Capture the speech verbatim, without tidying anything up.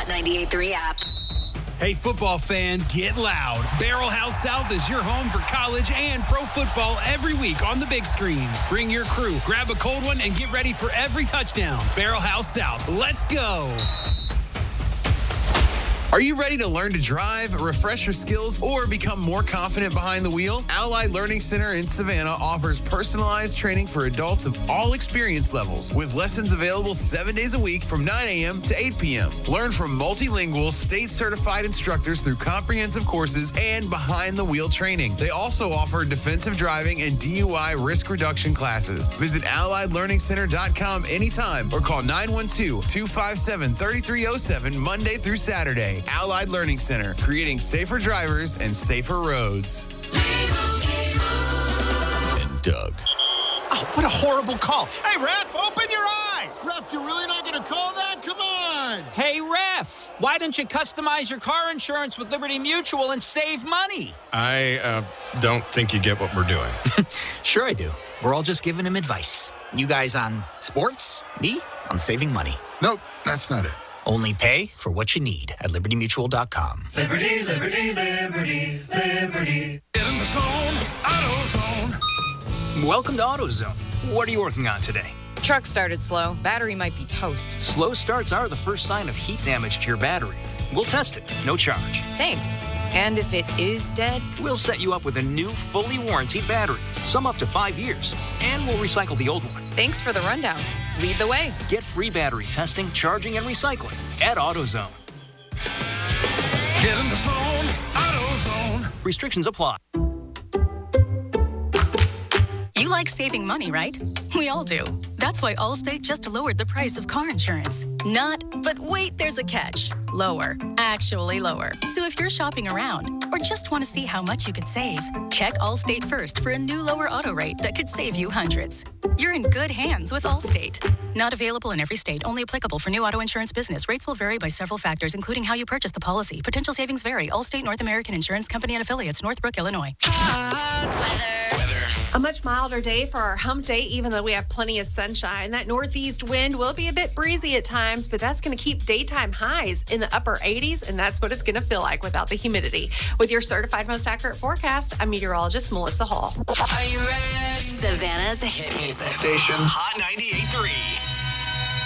Hot ninety-eight point three app. Hey, football fans, get loud. Barrel House South is your home for college and pro football every week on the big screens. Bring your crew, grab a cold one, and get ready for every touchdown. Barrel House South, let's go. Are you ready to learn to drive, refresh your skills, or become more confident behind the wheel? Allied Learning Center in Savannah offers personalized training for adults of all experience levels, with lessons available seven days a week from nine a.m. to eight p.m. Learn from multilingual, state-certified instructors through comprehensive courses and behind-the-wheel training. They also offer defensive driving and D U I risk reduction classes. Visit allied learning center dot com anytime or call nine one two, two five seven, three three zero seven Monday through Saturday. Allied Learning Center, creating safer drivers and safer roads. And Doug. Oh, what a horrible call. Hey, ref, open your eyes. Ref, you're really not going to call that? Come on. Hey, ref, why don't you customize your car insurance with Liberty Mutual and save money? I uh, don't think you get what we're doing. Sure I do. We're all just giving him advice. You guys on sports, me on saving money. Nope, that's not it. Only pay for what you need at liberty mutual dot com. Liberty, liberty, liberty, liberty. Get in the zone, AutoZone. Welcome to AutoZone. What are you working on today? Truck started slow. Battery might be toast. Slow starts are the first sign of heat damage to your battery. We'll test it, no charge. Thanks. And if it is dead? We'll set you up with a new, fully warranted battery, some up to five years, and we'll recycle the old one. Thanks for the rundown. Lead the way. Get free battery testing, charging, and recycling at AutoZone. Get in the zone, AutoZone. Restrictions apply. You like saving money, right? We all do. That's why Allstate just lowered the price of car insurance. Not, but wait, there's a catch. Lower. Actually lower. So if you're shopping around or just want to see how much you could save, check Allstate first for a new lower auto rate that could save you hundreds. You're in good hands with Allstate. Not available in every state. Only applicable for new auto insurance business. Rates will vary by several factors, including how you purchase the policy. Potential savings vary. Allstate North American Insurance Company and Affiliates, Northbrook, Illinois. Weather. Weather. A much milder day for our hump day, even though we have plenty of sunshine. That northeast wind will be a bit breezy at times, but that's going to keep daytime highs in the upper eighties, and that's what it's going to feel like without the humidity. With your certified most accurate forecast, I'm meteorologist Melissa Hall. Are you ready? Savannah's hit music Station Hot ninety-eight point three.